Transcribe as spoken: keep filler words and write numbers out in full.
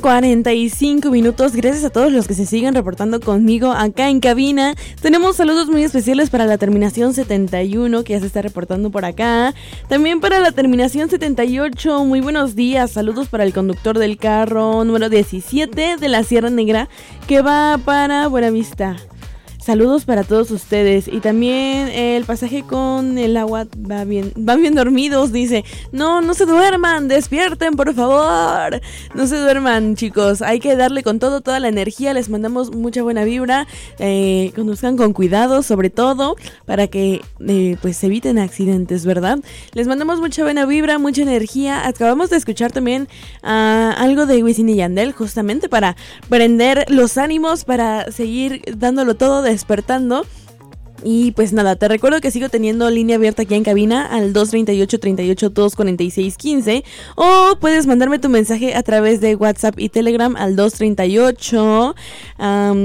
cuarenta y cinco minutos. Gracias a todos los que se siguen reportando conmigo acá en cabina. Tenemos saludos muy especiales para la terminación setenta y uno, que ya se está reportando por acá. También para la terminación setenta y ocho, muy buenos días. Saludos para el conductor del carro número diecisiete de la Sierra Negra, que va para Buenavista. Saludos para todos ustedes. Y también el pasaje con el agua va bien, van bien dormidos, dice. No, no se duerman, despierten por favor. No se duerman, chicos, hay que darle con todo, toda la energía. Les mandamos mucha buena vibra, eh, conduzcan con cuidado, sobre todo para que eh, pues eviten accidentes, ¿verdad? Les mandamos mucha buena vibra, mucha energía. Acabamos de escuchar también uh, algo de Wisin y Yandel, justamente para prender los ánimos, para seguir dándolo todo, despertando. Y pues nada, te recuerdo que sigo teniendo línea abierta aquí en cabina al dos treinta y ocho, treinta y ocho, dos cuarenta y seis, quince, o puedes mandarme tu mensaje a través de WhatsApp y Telegram al dos treinta y ocho, um,